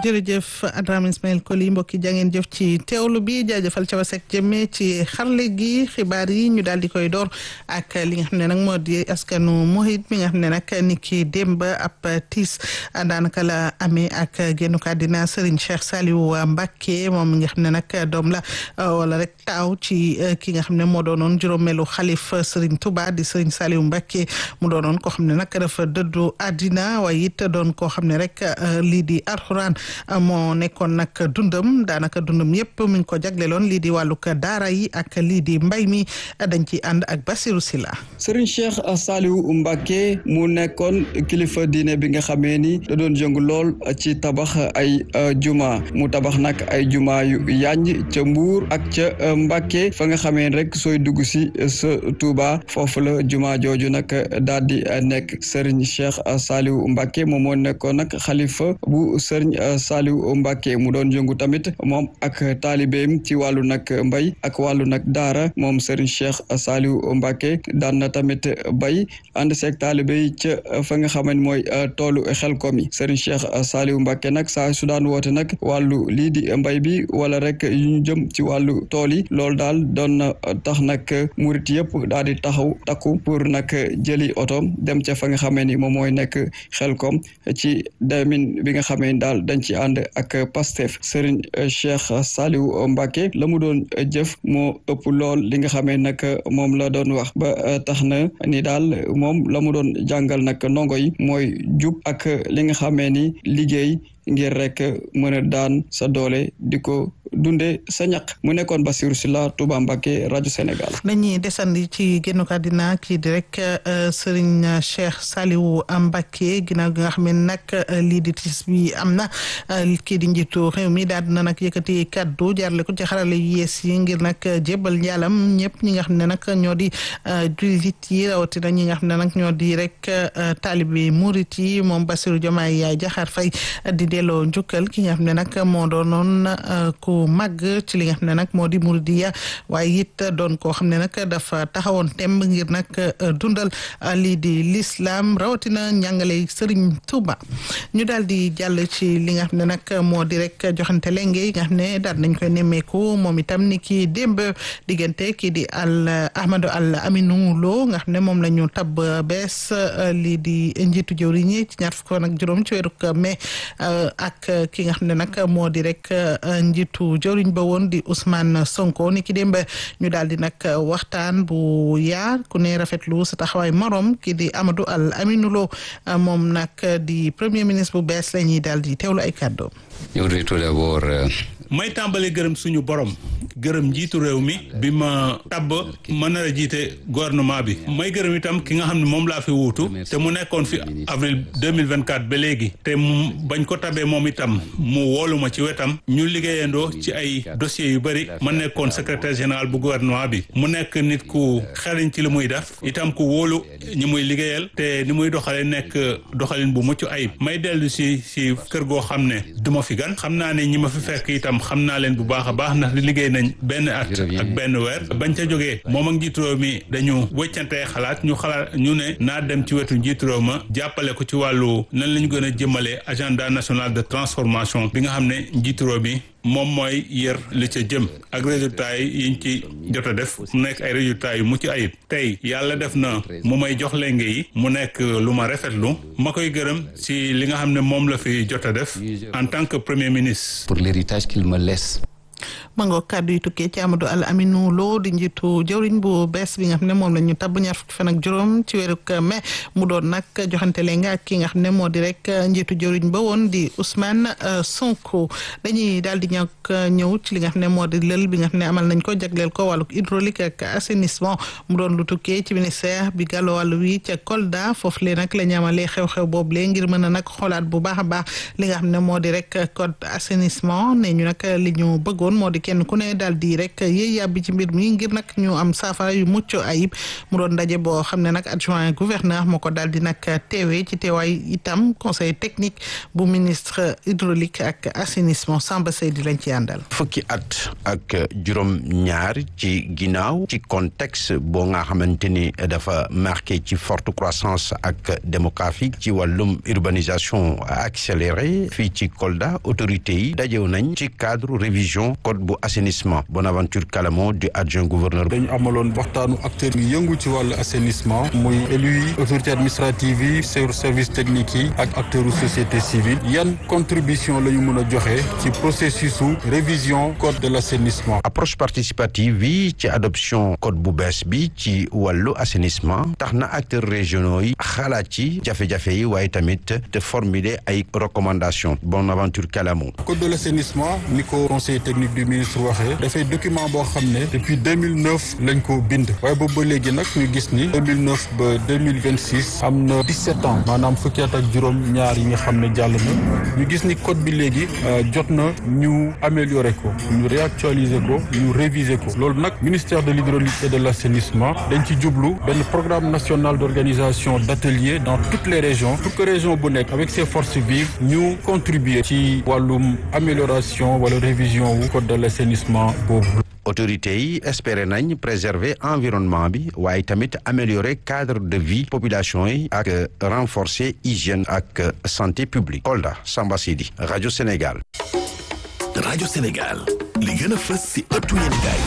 jërëjëf Adrame Ismaël Koli mbokki jàngeen jëf ci teewlu bi jaajëfal Thiaw Seck jëmme ci xarle gi xibaar yi ñu daal di koy door ak li nga xam ne nag moo di askanu Mouride mi nga xam ne nag ni ki démb ab tiis daanaka la amee ak génnu àddina Serigne Cheikh Saliou Mbacké moom mi nga xam ne nag doom la wala rek taaw ci ki nga xam ne moo doonoon juróomeelu xalif Serigne Touba di Serigne Saliou Mbacké mu doonoon koo xam ne nag dafa dëddu àddina waaye it doon koo xam ne rek lii di alxuraan moo nekkoon nag dundam daanaka dundam yëpp mi ngi ko jagleeloon lii di wàllug daara yi ak lii di mbay mi dañ ci ànd ak Bassirou Sylla. Serigne Cheikh Saliou Mbacké mu nekkoon kilifa diine bi nga xamee ni da doon jëngu lool ci tabax ay juma mu tabax nag ay juma yu yànj ca Mbuur ak ca Mbacké fa nga xamee rek sooy dugg si sa Touba foofu la juma jooju nag daal di nekk Serigne Cheikh Saliou Mbacké moom moo nekkoon nag xalifa bu Serigne Saliou Mbacké mu doon yëngu tamit moom ak taalibeem ci wàllu nag mbay ak wàllu nag daara moom Serigne Cheikh Saliou Mbacké daan na tamit bay ànd seeg taalibe yi ca fa nga xamante mooy toolu Xelkom yi Serigne Cheikh Saliou Mbacké nag saa su daan woote nag wàllu lii di mbay bi wala rek yu ñu jëm ci wàllu tool yi loolu daal doon na tax nag murit yëpp daal di taxaw takku pour nag jëli oto dem ca fa nga xamee ni moom mooy nekk Xelkom ci demin bi nga xamee ni daal dañ ci ànd ak Pastef Serigne Cheikh Saliou Mbacké la mu doon jëf moo ëpp lool li nga xamee nag moom la doon wax ba tax na ni daal moom la mu doon jàngal nag ndongo yi mooy jub ak li nga xamee ni liggéey ngir rek mën a daan sa doole di ko dunde sa ñaq mu nekkoon Bassirou Sylla Touba Mbacké rajo Sénégal. dañuy desandi ci génn àddina kii di rek Serigne Cheikh Saliou Mbacké ginnaaw gi nga xam ne nag lii di tiis bi am na kii di njiitu réew mi daal dina nag yëkkati kaddu jaarale ko ci xarale yu yees yi ngir nag jébbal njaalam ñëpp ñi nga xam ne nag ñoo di jullit yi rawatina ñi nga xam ne nag ñoo di rek taalibe murit yi moom Bassirou Diomaye Diakhar Faye di delloo njukkal ki nga xam ne nag moo doonoon ku màgg ci li nga xam ne nag moo di muridiya waaye it doon koo xam ne nag dafa taxawoon temb ngir nag dundal lii di l'islam rawatina njàngale Serigne Touba ñu daal di jàll ci li nga xam ne nag moo di rek joxante lenge yi nga xam ne daal nañ koy nemmeeku moom itam ni ki démb diggante kii di Ahmadou Al Aminou Lo nga xam ne moom la ñu tabb bees lii di njiitu jëwriñ ñi ci ñaar fukk ak juróom ci weeru mai ak ki nga xam ne nag moo di rek njiitu jëwriñ ba woon di Ousmane Sonko ni ki démb ñu daal di nag waxtaan bu yaar ku ne rafetlu sa taxawaay morom ki di Amadou Al Aminou Lo moom nag di premier ministre bu bees la ñuy daal di teewlu ay kàddoom. may tàmbali gërëm suñu borom gërëm njiitu réew mi bi ma tabb ma nar a jiite gouvernement bi may gërëm itam ki nga xam ne moom laa fi wuutu te mu nekkoon fi avril 2024 ba léegi te bañ ko tabee moom itam mu woolu ma ci wetam ñu liggéeyandoo ci ay dossiers yu bëri ma nekkoon secrétaire général bu gouvernement bi mu nekk nit ku xariñ ci li muy def itam ku wóolu ñi muy liggéeyal te ni muy doxale nekk doxalin bu mucc ayib may dellu si kër goo xam ne duma fi gan xam naa ne ñi ma fi fekk itam xam naa leen bu baax a baax ndax liggéey nañ benn at ak benn weer bañ ca jógee moom ak njiitu réew mi dañu wëccantee xalaat ñu ne naa dem ci wetu njiitu réew ma jàppale ko ci wàllu nan la ñu gën a jëmale agenda national de transformation bi nga xam ne njiitu réew mi moom mooy yër li ca jëm ak résultats yi yiñ ci jot a def mu nekk ay résultats yu mucc ayib tey yàlla def na mu may jox lenge yi mu nekk lu ma rafetlu ma koy gërëm si li nga xam ne moom la fi jot a def en tant que premier ministre. Pour l'héritage qu'il me laisse. mango kàddu yi tukkee ci Amadou Al Aminou Lo di njiitu jëwriñ bu bees bi nga xam ne moom la ñu tabb ñaar fukki fan ak juróom ci weeru mai mu doon nag joxante leen nga ak ki nga xam ne moo di rek njiitu jëwriñ ba woon di Ousmane Sonko dañuy daal di ñëw ci li nga xam ne moo di lël bi nga xam ne amal nañ ko jagleel ko wàllu hydraulique ak assainissement mu doon lu tukkee ci ministère bi gàllu wàllu wi ca Kolda foofu lee nag la ñu amalee xew-xew boobu lee ngir mën a nag xoolaat bu baax a baax li nga xam ne moo di rek code assainissement ne ñu nag li ñu bëggoon moo di kenn ku ne daal di rek yéey yàbbi ci mbir mi ngir nag ñu am saafara yu mucc ayib mu doon ndaje boo xam ne nag adjoint gouverneur moo ko daal di nag teewee ci teewaay itam conseil technique bu ministre hydraulique ak assainissement Samba Seydi lañ ci àndal. fukki at ak juróom-ñaar ci ginnaaw ci contexte boo nga xamante ni dafa marqué ci forte croissance ak démographique ci wàllum urbanisation accélérée fii ci Kolda autorités yi dajew nañ ci cadre révision code bu assainissement Bonaventure Calamo du adjoint gouverneur. dañu amaloon waxtaanu acteurs yi yëngu ci wàllu assainissement muy élus yi autorités administratives yi service technique yi ak acteurs u société civile yan contribution la ñu mën a joxe ci processus su révision code de l'assainissement. approche participative bi ci adoption code bu bees bi ci wàllu assainissement tax na acteurs régionaux yi xalaat ci jafe-jafe yi waaye tamit te formuler ay recommandations Bonaventure Calamo. code de l'assainissement ni ko conseil technique du ministre waxee dafay document boo xam ne depuis 2009 lañ ko bind waaye boobu ba léegi nag ñu gis ni 2009 ba 2026 am na 17 ans maanaam fukki at ak juróom ñaar yi nga xam ne jàll na ñu gis ni code bi léegi jot na ñu améliorer ko ñu réactualiser ko ñu réviser ko loolu nag ministère de l'hydraulique et de l'assainissement dañ ci jublu benn programme national d'organisation d'ateliers dans toutes les régions pour que région bu nekk avec ses forces vives ñu contribuer ci wàllum amélioration wala révision wu code de l'assainissement boobu. autorités yi espérer nañ préserver environnement bi waaye tamit améliorer cadre de vie population yi ak renforcer hygiène ak santé publique. Kolda Samba Sidi rajo Sénégal. rajo Sénégal li gën a fës ci ëttu yéenekaay.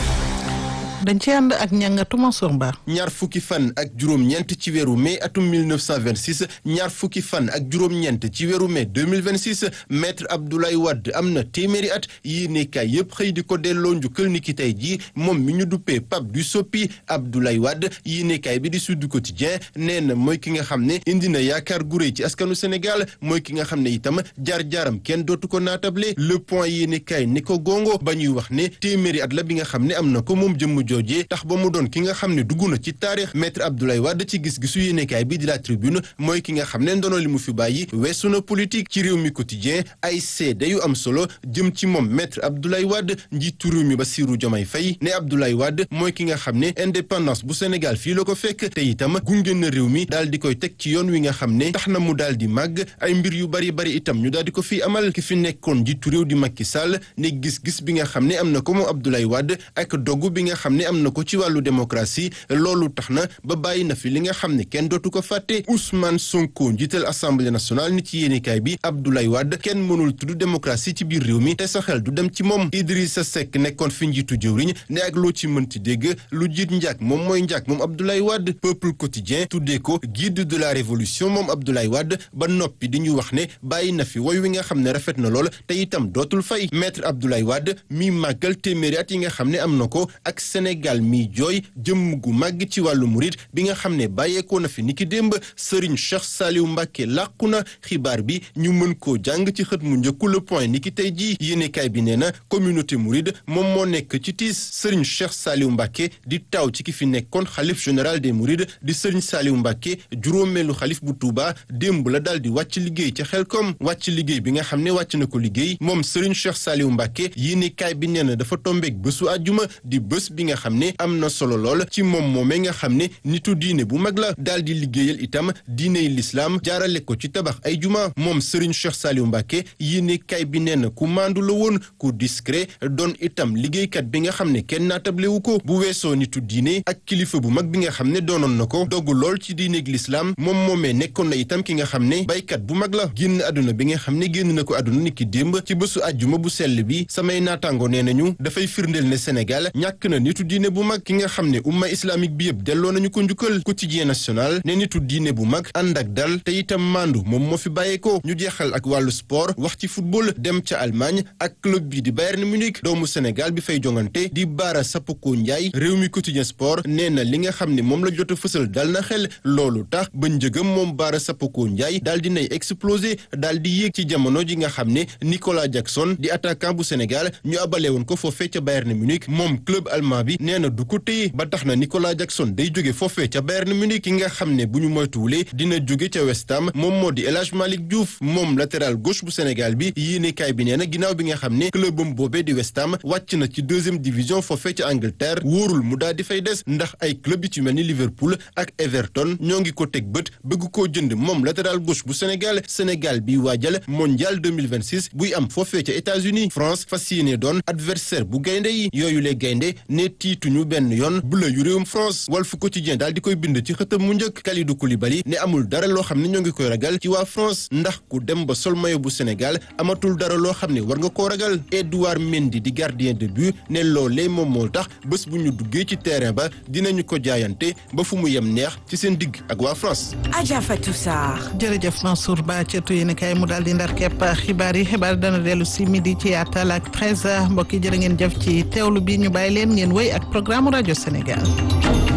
dañ ci ànd ak ñàngatu Mansour Ba. ñaar fukki fan ak juróom-ñeent ci weeru mai atum 1926 ñaar fukki fan ak juróom-ñeent ci weeru mai 2026 maître Abdoulaye Wade am na téeméeri at yéenekaay yépp xëy di ko delloo njukkal ni ki tey jii moom mi ñu duppee Pape du Soppi Abdoulaye Wade yéenekaay bi di Sud Quotidien nee na mooy ki nga xam ne indi na yaakaar gu rëy ci askanu Sénégal mooy ki nga xam ne itam jaar-jaaram kenn dootu ko naatable Le Point yéenekaay ni ko gongo ba ñuy wax ne téeméeri at la bi nga xam ne am na ko moom jëmm joojee tax ba mu doon ki nga xam ne dugg na ci taarix maître Abdoulaye Wade ci gis-gisu yéenekaay bi di La Tribune mooy ki nga xam ne ndono li mu fi bàyyi weesu na politique ci réew mi quotidien ay seede yu am solo jëm ci moom maître Abdoulaye Wade njiitu réew mi Bassirou Diomaye Faye ne Abdoulaye Wade mooy ki nga xam ne indépendance bu Sénégal fii la ko fekk te itam gunge na réew mi daal di koy teg ci yoon wi nga xam ne tax na mu daal di màgg ay mbir yu bari itam ñu daal di ko fi amal ki fi nekkoon njiitu réew di Macky Sall ne gis-gis bi nga xam ne am na ko moom Abdoulaye Wade ak dogu bi nga xam ne am na ko ci wàllu démocratie loolu tax na ba bàyyi na fi li nga xam ne kenn dootu ko fàtte Ousmane Sonko njiital assemblée nationale ni ci yéenekaay bi Abdoulaye Wade kenn mënul tudd démocratie ci biir réew mi te sa xel du dem ci moom Idrissa Seck nekkoon fi njiitu jëwriñ ne ak loo ci mënti dégg lu jiit njaak moom mooy njaak moom Abdoulaye Wade Peuple Quotidien tuddee ko guide de la révolution moom Abdoulaye Wade ba noppi di ñu wax ne bàyyi na fi woy wi nga xam ne rafet na lool te itam dootul fay maître Abdoulaye Wade mi màggal téeméeri at yi nga xam ne am na ko ak Sénégal mi jooy jëmm gu màgg ci wàllu murit bi nga xam ne bàyyeekoo na fi niki démb Serigne Cheikh Saliou Mbacké làqu na xibaar bi ñu mën koo jàng ci xët mu njëkku Le Point niki tey jii yéenekaay bi nee na communauté mouride moom moo nekk ci tiis Serigne Cheikh Saliou Mbacké di taw ci ki fi nekkoon xalif général des mourides di Serigne Saliou Mbacké juróomeelu xalif bu Touba démb la daal di wàcc liggéey ca Xelkom wàcc liggéey bi nga xam ne wàcc na ko liggéey moom Serigne Cheikh Saliou Mbacké yéenekaay bi nee na dafa tombeek bésu àjjuma di bés bi nga xam ne am na solo lool ci moom moomee nga xam ne nitu diine bu mag la daal di liggéeyal itam diiney lislaam jaarale ko ci tabax ay juma moom Serigne Cheikh Saliou Mbacké yéenekaay bi nee na ku maandu la woon ku discret doon itam liggéeykat bi nga xam ne kenn naatable ko bu weesoo nitu diine ak kilifa bu mag bi nga xam ne doonoon na ko dogu lool ci diineeg lislaam moom moomee nekkoon na itam ki nga xam ne baykat bu mag la génn àdduna bi nga xam ne génn na ko àdduna niki démb ci bésu àjjuma bu sell bi samay naataango nee nañu dafay firndeel ne Sénégal ñàkk na nitu diine bu mag ki nga xam ne umma islamique bi yëpp delloo nañu ko njukkal quotidien national ne nitu diine bu mag ànd ak dal te itam mandu moom moo fi bàyyeekoo ñu jeexal ak wàllu sport wax ci football dem ca Allemagne ak club bi di Bayern Munich doomu Sénégal bi fay jongante di Bara Sapoko Ndiaye réew mi quotidien sport nee na li nga xam ne moom la jot a fësal dal na xel loolu tax ba njëgam moom Bara Sapoko Ndiaye daal di nay explosé daal di yéeg ci jamono ji nga xam ne Nicolas Jackson di attaquant bu Sénégal ñu abale woon ko foofee ca Bayern Munich moom club allemand bi bi nee na du ko téye ba tax na Nicolas Jackson day jóge foofee ca Bayern Munich ki nga xam ne bu ñu moytuwulee dina jóge ca West Ham moom moo di El Hadji Malick Diouf moom latéral gauche bu Sénégal bi yéenekaay bi nee na ginnaaw bi nga xam ne clubam boobee di West Ham wàcc na ci 2e division foofee ca Angleterre wóorul mu daal di fay des ndax ay club yu ci mel ni Liverpool ak Everton ñoo ngi ko teg bët bëgg koo jënd moom latéral gauche bu Sénégal bi waajal mondial 2026 buy am foofee ca États-Unis France fas yéene doon adversaire bu gaynde yi yooyu le gaynde ne tiituñu benn yoon bleu yu réewum France Walf Quotidien daal di koy bind ci xëtam mu njëkk Kalidou Koulibaly ne amul dara loo xam ne ñoo ngi koy ragal ci waa France ndax ku dem ba sol maillot bu Sénégal amatul dara loo xam ne war nga koo ragal Edouard Mendy di gardien de but ne loolee moom moo tax bés bu ñu duggee ci terrain ba dinañu ko jaayante ba fu mu yem neex ci seen digg ak waa France. Adja Fatou Sarr. jërëjëf Mansour Ba ca yéenekaay mu daal di ndar kepp xibaar yi dana dellu si midi ci yaatal ak 13h mbokk yi jërë ngeen jëf ci teewlu bi ñu bàyyi leen ngeen wéy ak programme rajo Sénégal.